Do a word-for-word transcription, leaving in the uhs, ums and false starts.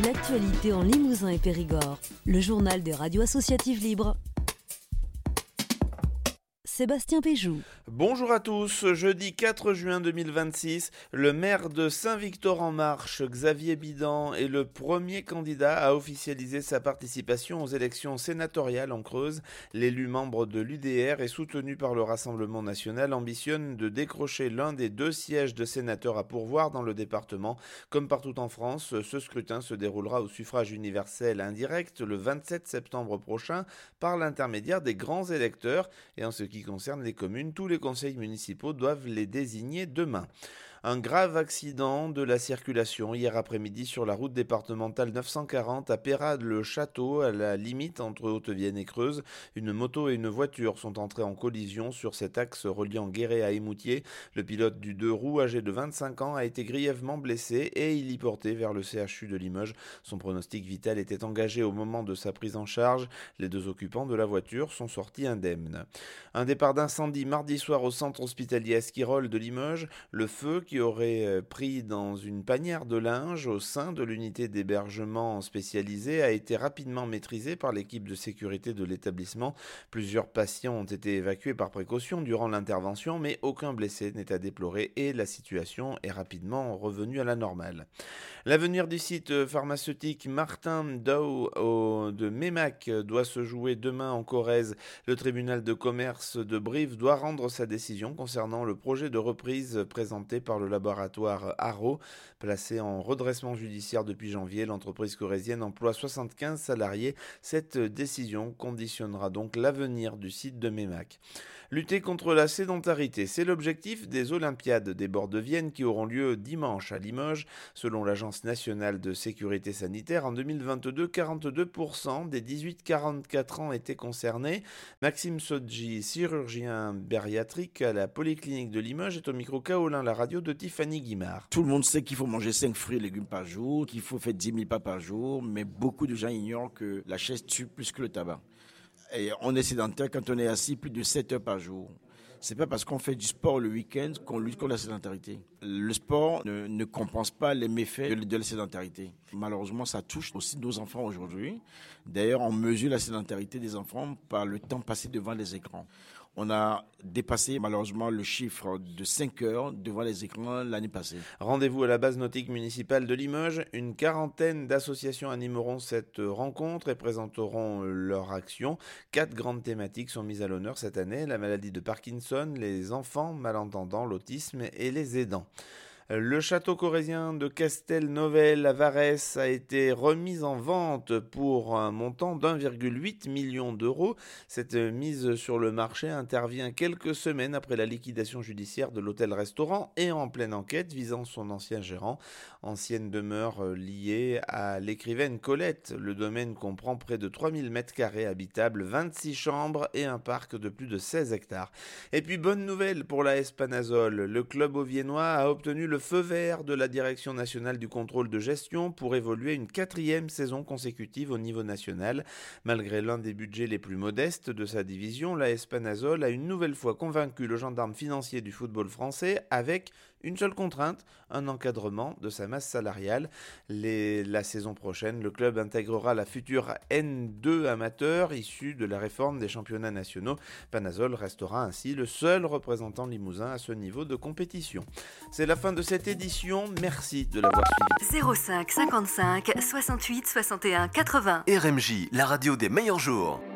L'actualité en Limousin et Périgord. Le journal des radios associatives libres. Sébastien Péjou. Bonjour à tous, jeudi quatre juin deux mille vingt-six, le maire de Saint-Victor-en-Marche, Xavier Bidan, est le premier candidat à officialiser sa participation aux élections sénatoriales en Creuse. L'élu membre de l'U D R et soutenu par le Rassemblement national ambitionne de décrocher l'un des deux sièges de sénateur à pourvoir dans le département. Comme partout en France, ce scrutin se déroulera au suffrage universel indirect le vingt-sept septembre prochain par l'intermédiaire des grands électeurs. Et en ce qui concerne les communes, tous les conseils municipaux doivent les désigner demain. Un grave accident de la circulation hier après-midi sur la route départementale neuf cent quarante à Peyrade-le-Château, à la limite entre Haute-Vienne et Creuse. Une moto et une voiture sont entrées en collision sur cet axe reliant Guéret à Émoutier. Le pilote du deux roues, âgé de vingt-cinq ans, a été grièvement blessé et il y porté vers le C H U de Limoges. Son pronostic vital était engagé au moment de sa prise en charge. Les deux occupants de la voiture sont sortis indemnes. Un départ d'incendie mardi soir au centre hospitalier Esquirol de Limoges. Le feu qui aurait pris dans une panière de linge au sein de l'unité d'hébergement spécialisée a été rapidement maîtrisé par l'équipe de sécurité de l'établissement. Plusieurs patients ont été évacués par précaution durant l'intervention, mais aucun blessé n'est à déplorer et la situation est rapidement revenue à la normale. L'avenir du site pharmaceutique Martin Daou de Meymac doit se jouer demain en Corrèze. Le tribunal de commerce de Brive doit rendre sa décision concernant le projet de reprise présenté par le laboratoire Haro. Placé en redressement judiciaire depuis janvier, l'entreprise corrézienne emploie soixante-quinze salariés. Cette décision conditionnera donc l'avenir du site de Meymac. Lutter contre la sédentarité, c'est l'objectif des Olympiades des bords de Vienne qui auront lieu dimanche à Limoges. Selon l'Agence nationale de sécurité sanitaire, en deux mille vingt-deux, quarante-deux pour cent des dix-huit à quarante-quatre ans étaient concernés. Maxime Sodji, chirurgien bariatrique à la Polyclinique de Limoges, est au micro Kaolin, la radio de Tiffany Guimard. Tout le monde sait qu'il faut manger cinq fruits et légumes par jour, qu'il faut faire dix mille pas par jour, mais beaucoup de gens ignorent que la chaise tue plus que le tabac. Et on est sédentaire quand on est assis plus de sept heures par jour. C'est pas parce qu'on fait du sport le week-end qu'on lutte contre la sédentarité. Le sport ne, ne compense pas les méfaits de, de la sédentarité. Malheureusement, ça touche aussi nos enfants aujourd'hui. D'ailleurs, on mesure la sédentarité des enfants par le temps passé devant les écrans. On a dépassé malheureusement le chiffre de cinq heures devant les écrans l'année passée. Rendez-vous à la base nautique municipale de Limoges. Une quarantaine d'associations animeront cette rencontre et présenteront leur action. Quatre grandes thématiques sont mises à l'honneur cette année: la maladie de Parkinson, les enfants malentendants, l'autisme et les aidants. Le château corrézien de Castelnovel à Varès a été remis en vente pour un montant d'un virgule huit million d'euros. Cette mise sur le marché intervient quelques semaines après la liquidation judiciaire de l'hôtel-restaurant et en pleine enquête visant son ancien gérant. Ancienne demeure liée à l'écrivaine Colette, le domaine comprend près de trois mille mètres carrés habitables, vingt-six chambres et un parc de plus de seize hectares. Et puis bonne nouvelle pour l'A S Panazol, le club auviennois a obtenu le Le feu vert de la Direction nationale du contrôle de gestion pour évoluer une quatrième saison consécutive au niveau national. Malgré l'un des budgets les plus modestes de sa division, l'A S Panazol a une nouvelle fois convaincu le gendarme financier du football français avec une seule contrainte, un encadrement de sa masse salariale. Les, la saison prochaine, le club intégrera la future N deux amateur issue de la réforme des championnats nationaux. Panazol restera ainsi le seul représentant limousin à ce niveau de compétition. C'est la fin de cette édition. Merci de l'avoir suivi. zéro cinq cinquante-cinq soixante-huit soixante et un quatre-vingts. R M J, la radio des meilleurs jours.